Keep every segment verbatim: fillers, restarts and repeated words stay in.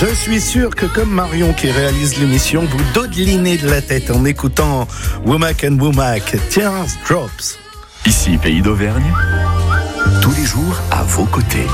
Je suis sûr que comme Marion qui réalise l'émission, vous dodelinez de la tête en écoutant Womack and Womack, Tears Drops. Ici, Pays d'Auvergne, tous les jours à vos côtés.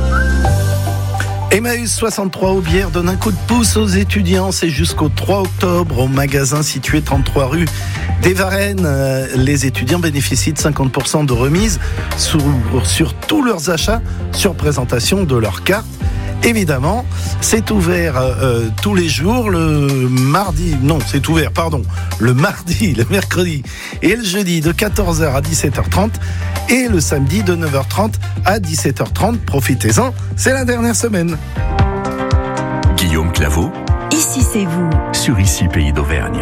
Emmaüs soixante-trois Aubière donne un coup de pouce aux étudiants. C'est jusqu'au trois octobre au magasin situé trente-trois rue des Varennes. Les étudiants bénéficient de cinquante pour cent de remise sur, sur tous leurs achats sur présentation de leur carte. Évidemment, c'est ouvert euh, tous les jours, le mardi, non, c'est ouvert, pardon, le mardi, le mercredi et le jeudi de quatorze heures à dix-sept heures trente et le samedi de neuf heures trente à dix-sept heures trente. Profitez-en, c'est la dernière semaine. Guillaume Claveau, Ici c'est vous, sur Ici, Pays d'Auvergne.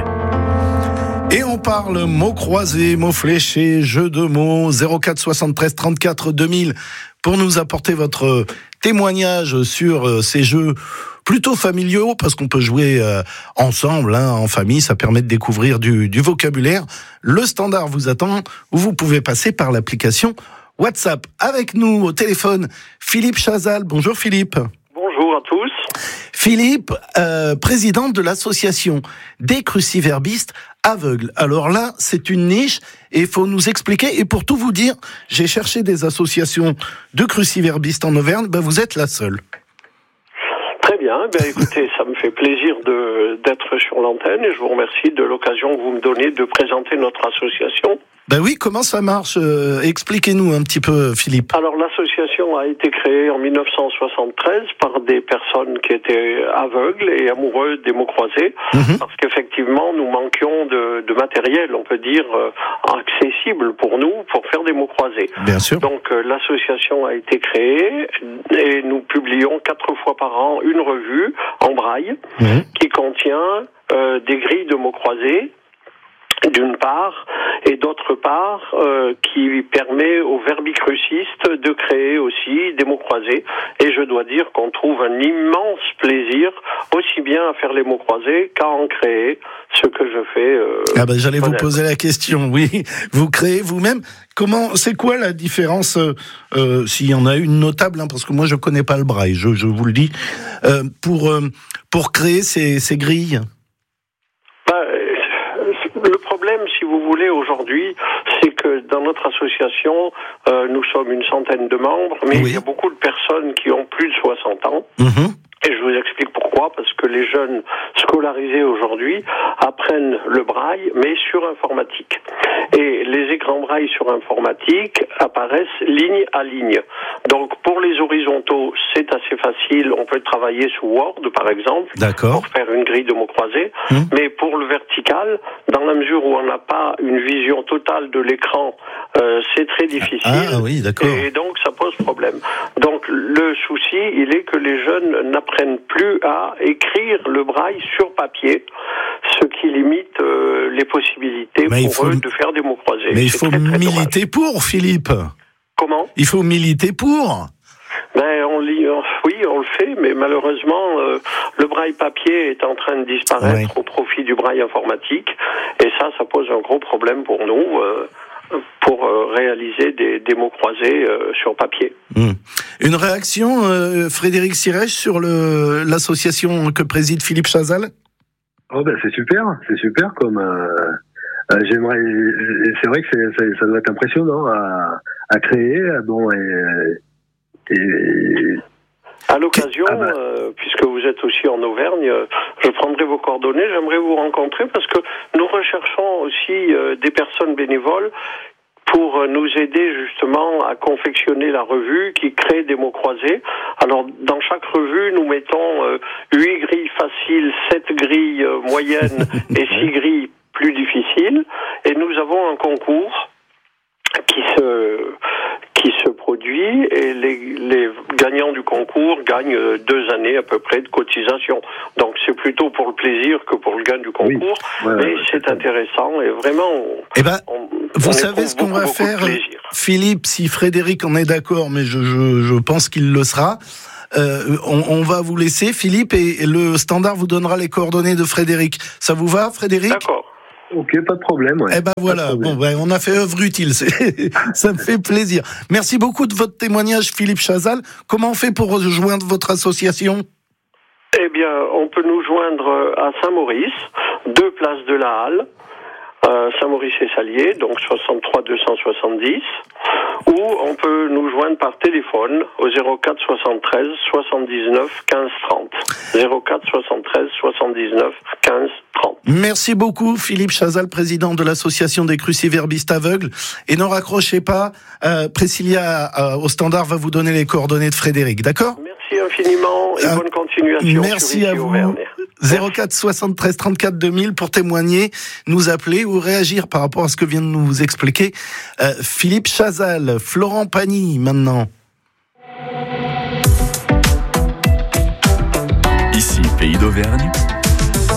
Et on parle mots croisés, mots fléchés, jeux de mots, zéro quatre soixante-treize trente-quatre deux mille pour nous apporter votre témoignage sur ces jeux plutôt familiaux, parce qu'on peut jouer ensemble, hein, en famille, ça permet de découvrir du, du vocabulaire. Le standard vous attend, où vous pouvez passer par l'application WhatsApp. Avec nous au téléphone, Philippe Chazal. Bonjour Philippe. Bonjour à tous. Philippe, euh, président de l'association des cruciverbistes aveugles. Alors là, c'est une niche et il faut nous expliquer. Et pour tout vous dire, j'ai cherché des associations de cruciverbistes en Auvergne. Ben, vous êtes la seule. Très bien. Ben, écoutez, ça me fait plaisir de, d'être sur l'antenne et je vous remercie de l'occasion que vous me donnez de présenter notre association. Ben oui, comment ça marche ? euh, Expliquez-nous un petit peu, Philippe. Alors, l'association a été créée en dix-neuf cent soixante-treize par des personnes qui étaient aveugles et amoureuses des mots croisés, mmh. parce qu'effectivement, nous manquions de, de matériel, on peut dire, euh, accessible pour nous, pour faire des mots croisés. Bien sûr. Donc, euh, l'association a été créée et nous publions quatre fois par an une revue en braille mmh. qui contient euh, des grilles de mots croisés, d'une part, et d'autre part, euh, qui permet aux verbicrucistes de créer aussi des mots croisés. Et je dois dire qu'on trouve un immense plaisir, aussi bien à faire les mots croisés qu'à en créer, ce que je fais. Euh, ah ben, j'allais vous poser la question, oui. Vous créez vous-même. Comment, c'est quoi la différence, euh, s'il y en a une notable, hein, parce que moi je connais pas le braille, je, je vous le dis, euh, pour, euh, pour créer ces, ces grilles? Le problème, si vous voulez, aujourd'hui, c'est que dans notre association, euh, nous sommes une centaine de membres, mais oui. il y a beaucoup de personnes qui ont plus de soixante ans. Mmh. Et je vous explique pourquoi, parce que les jeunes scolarisés aujourd'hui apprennent le braille, mais sur informatique. Et les écrans braille sur informatique apparaissent ligne à ligne. Donc pour les horizontaux, c'est assez facile, on peut travailler sous Word par exemple, D'accord. pour faire une grille de mots croisés, mmh. mais pour le vertical, dans la mesure où on n'a pas une vision totale de l'écran, euh, c'est très difficile. Ah oui, d'accord. Et donc ça pose problème. Donc le souci, il est que les jeunes n'apprennent plus à écrire le braille sur papier, ce qui limite euh, les possibilités mais pour faut... eux de faire des mots croisés. Mais il c'est faut très, très militer dommage. Pour, Philippe. Comment ? Il faut militer pour. Ben, on lit, oui, on le fait, mais malheureusement, euh, le braille papier est en train de disparaître oui. au profit du braille informatique, et ça, ça pose un gros problème pour nous. Euh, pour euh, réaliser des, des mots croisés euh, sur papier. Mmh. Une réaction, euh, Frédéric Sirèche, sur le, l'association que préside Philippe Chazal ? Oh ben c'est super, c'est super comme... Euh, euh, j'aimerais, c'est vrai que c'est, c'est, ça doit être impressionnant à, à créer, bon, et... et À l'occasion, ah ben. euh, puisque vous êtes aussi en Auvergne, euh, je prendrai vos coordonnées, j'aimerais vous rencontrer parce que nous recherchons aussi euh, des personnes bénévoles pour euh, nous aider justement à confectionner la revue qui crée des mots croisés. Alors, dans chaque revue, nous mettons euh, huit grilles faciles, sept grilles euh, moyennes et six grilles plus difficiles. Et nous avons un concours qui se... qui se produit et les, les gagnants du concours gagnent deux années à peu près de cotisation. Donc c'est plutôt pour le plaisir que pour le gain du concours, oui. ouais, mais ouais, c'est intéressant et vraiment. Eh ben, on, vous on savez ce qu'on beaucoup, va beaucoup faire, Philippe, si Frédéric en est d'accord, mais je, je, je pense qu'il le sera. Euh, on, on va vous laisser, Philippe, et, et le standard vous donnera les coordonnées de Frédéric. Ça vous va, Frédéric ? D'accord. Ok, pas de problème. Ouais. Eh ben voilà, bon, ben, on a fait œuvre utile, c'est, ça me fait plaisir. Merci beaucoup de votre témoignage, Philippe Chazal. Comment on fait pour rejoindre votre association ? Eh bien, on peut nous joindre à Saint-Maurice, deux places de la Halle, euh, Saint-Maurice et Salier, donc soixante-trois deux cent soixante-dix, ou on peut nous joindre par téléphone au zéro quatre soixante-treize soixante-dix-neuf quinze trente. zéro quatre soixante-treize soixante-dix-neuf quinze trente. Merci beaucoup Philippe Chazal, président de l'association des cruciverbistes aveugles. Et ne raccrochez pas, euh, Priscilla euh, au standard va vous donner les coordonnées de Frédéric, d'accord ? Merci infiniment et euh, bonne continuation. Merci sur à vous. Auvergne. zéro quatre soixante-treize trente-quatre deux mille pour témoigner, nous appeler ou réagir par rapport à ce que vient de nous expliquer euh, Philippe Chazal. Florent Pagny maintenant. Ici, Pays d'Auvergne.